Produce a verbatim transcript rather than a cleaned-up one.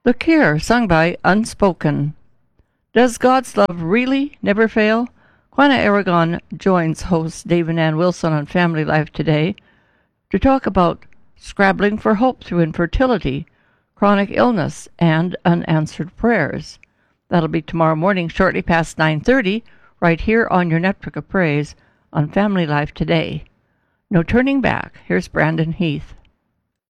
Look here, sung by Unspoken. Does God's love really never fail? Juana Aragon joins host Dave and Ann Wilson on Family Life today to talk about scrabbling for hope through infertility, chronic illness, and unanswered prayers. That'll be tomorrow morning, shortly past nine thirty, right here on your Network of Praise on Family Life today. No turning back. Here's Brandon Heath.